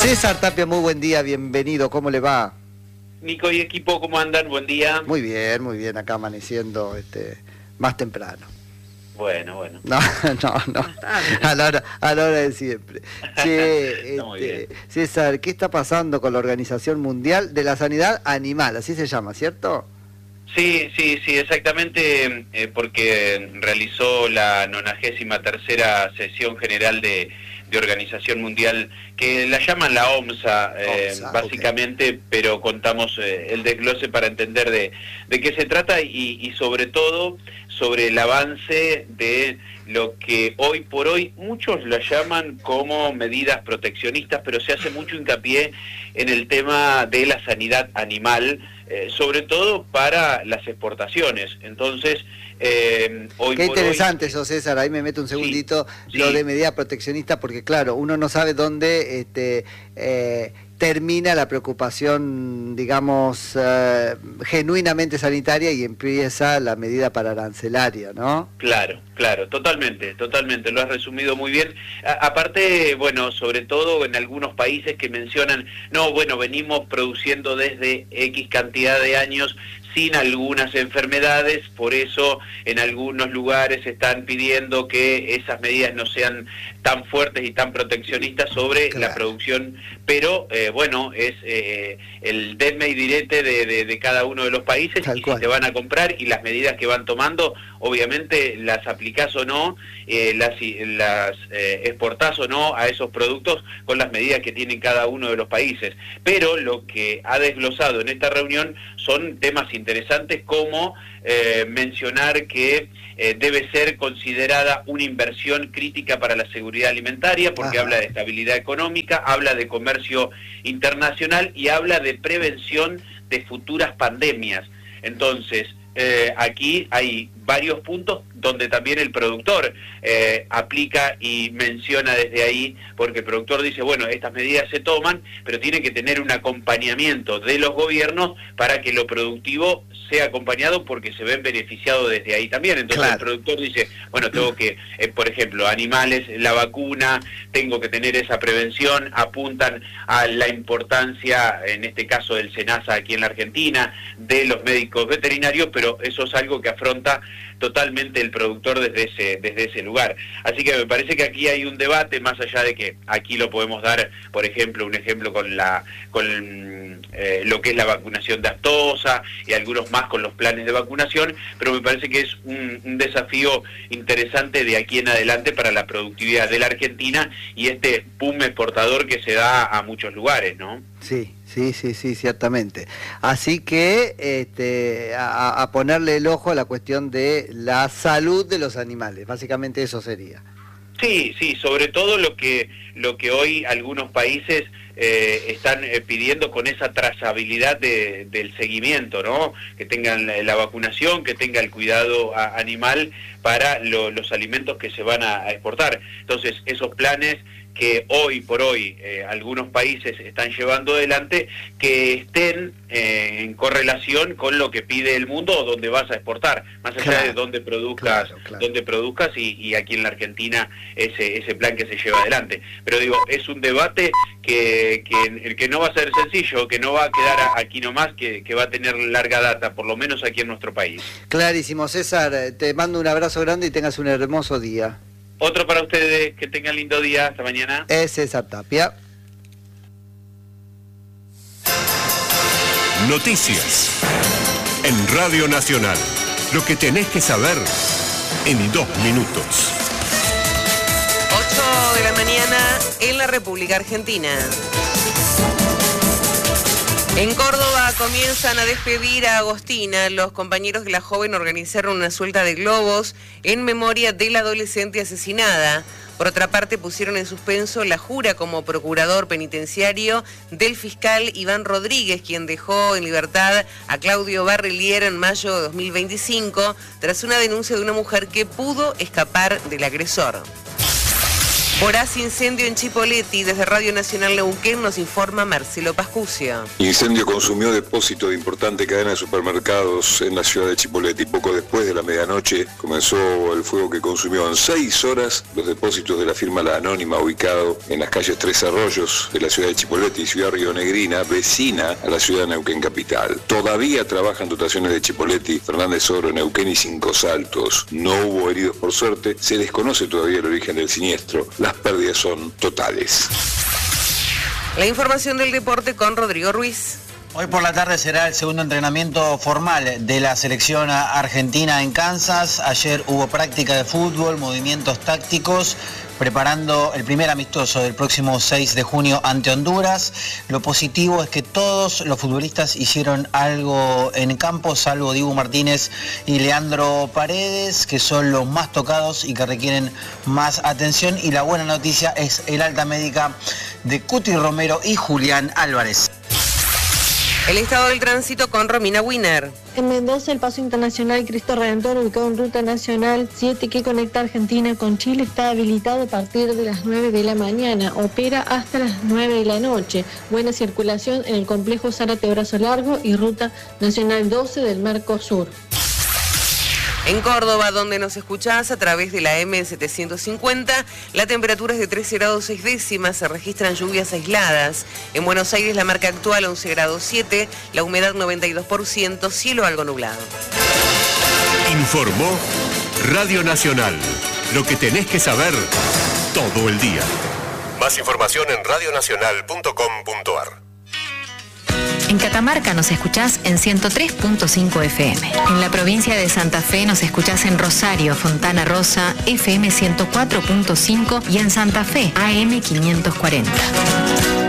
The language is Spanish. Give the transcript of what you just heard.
César Tapia, muy buen día, bienvenido, ¿cómo le va? Nico y equipo, ¿cómo andan? Buen día. Muy bien, acá amaneciendo más temprano. Bueno. No, a la hora de siempre. Che, César, ¿qué está pasando con la Organización Mundial de la Sanidad Animal? Así se llama, ¿cierto? Sí, exactamente, porque realizó la 93ª sesión general de Organización Mundial, que la llaman la OMSA, básicamente, okay. Pero contamos el desglose para entender de qué se trata y sobre todo sobre el avance de lo que hoy por hoy muchos la llaman como medidas proteccionistas, pero se hace mucho hincapié en el tema de la sanidad animal, sobre todo para las exportaciones. Entonces, hoy qué por interesante hoy, eso, César, ahí me meto un segundito, sí. Lo de medida proteccionista, porque claro, uno no sabe dónde termina la preocupación, digamos, genuinamente sanitaria y empieza la medida paraarancelaria, ¿no? Claro, totalmente, lo has resumido muy bien. Aparte, bueno, sobre todo en algunos países que mencionan, venimos produciendo desde X cantidad de años sin algunas enfermedades, por eso en algunos lugares están pidiendo que esas medidas no sean tan fuertes y tan proteccionistas sobre la producción, pero es el denme y direte de cada uno de los países, y si te van a comprar y las medidas que van tomando, obviamente las aplicás o no, las exportás o no a esos productos con las medidas que tienen cada uno de los países. Pero lo que ha desglosado en esta reunión son temas interesantes como mencionar que debe ser considerada una inversión crítica para la seguridad alimentaria, porque habla de estabilidad económica, habla de comercio internacional y habla de prevención de futuras pandemias. Entonces, aquí hay varios puntos donde también el productor aplica y menciona desde ahí, porque el productor dice, estas medidas se toman, pero tiene que tener un acompañamiento de los gobiernos para que lo productivo sea acompañado, porque se ven beneficiados desde ahí también. Entonces el productor dice, tengo que, por ejemplo, animales, la vacuna, tengo que tener esa prevención, apuntan a la importancia, en este caso del SENASA aquí en la Argentina, de los médicos veterinarios, pero eso es algo que afronta totalmente el productor desde ese lugar. Así que me parece que aquí hay un debate, más allá de que aquí lo podemos dar, por ejemplo, un ejemplo con lo que es la vacunación de aftosa y algunos más con los planes de vacunación, pero me parece que es un desafío interesante de aquí en adelante para la productividad de la Argentina y este boom exportador que se da a muchos lugares, ¿no? Sí, ciertamente. Así que a ponerle el ojo a la cuestión de la salud de los animales, básicamente eso sería. Sí, sobre todo lo que hoy algunos países están pidiendo con esa trazabilidad del seguimiento, ¿no? Que tengan la vacunación, que tenga el cuidado animal para los alimentos que se van a exportar. Entonces, esos planes que hoy por hoy algunos países están llevando adelante, que estén en correlación con lo que pide el mundo o donde vas a exportar, más allá de donde produzcas, y aquí en la Argentina ese plan que se lleva adelante. Pero digo, es un debate que no va a ser sencillo, que no va a quedar aquí nomás, que va a tener larga data, por lo menos aquí en nuestro país. Clarísimo, César, te mando un abrazo grande y tengas un hermoso día. Otro para ustedes, que tengan lindo día, hasta mañana. Es César Tapia. Noticias en Radio Nacional. Lo que tenés que saber en 2 minutos. 8 de la mañana en la República Argentina. En Córdoba comienzan a despedir a Agostina. Los compañeros de la joven organizaron una suelta de globos en memoria de la adolescente asesinada. Por otra parte, pusieron en suspenso la jura como procurador penitenciario del fiscal Iván Rodríguez, quien dejó en libertad a Claudio Barrelier en mayo de 2025, tras una denuncia de una mujer que pudo escapar del agresor. Voraz incendio en Chipoleti. Desde Radio Nacional Neuquén nos informa Marcelo Pascucia. Incendio consumió depósito de importante cadena de supermercados en la ciudad de Chipoleti. Poco después de la medianoche comenzó el fuego que consumió en 6 horas los depósitos de la firma La Anónima, ubicado en las calles Tres Arroyos de la ciudad de Chipoleti, ciudad rionegrina, vecina a la ciudad de Neuquén capital. Todavía trabajan dotaciones de Chipoleti, Fernández Oro, Neuquén y Cinco Saltos. No hubo heridos por suerte. Se desconoce todavía el origen del siniestro. Las pérdidas son totales. La información del deporte con Rodrigo Ruiz. Hoy por la tarde será el segundo entrenamiento formal de la selección argentina en Kansas. Ayer hubo práctica de fútbol, movimientos tácticos, preparando el primer amistoso del próximo 6 de junio ante Honduras. Lo positivo es que todos los futbolistas hicieron algo en campo, salvo Dibu Martínez y Leandro Paredes, que son los más tocados y que requieren más atención. Y la buena noticia es el alta médica de Cuti Romero y Julián Álvarez. El estado del tránsito con Romina Wiener. En Mendoza, el paso internacional Cristo Redentor, ubicado en ruta nacional 7 que conecta Argentina con Chile, está habilitado a partir de las 9 de la mañana. Opera hasta las 9 de la noche. Buena circulación en el complejo Zárate Brazo Largo y ruta nacional 12 del Mercosur. En Córdoba, donde nos escuchás a través de la M750, la temperatura es de 13 grados 6 décimas, se registran lluvias aisladas. En Buenos Aires la marca actual 11 grados 7, la humedad 92%, cielo algo nublado. Informó Radio Nacional, lo que tenés que saber todo el día. Más información en radionacional.com.ar. En Catamarca nos escuchás en 103.5 FM. En la provincia de Santa Fe nos escuchás en Rosario, Fontana Rosa, FM 104.5 y en Santa Fe, AM 540.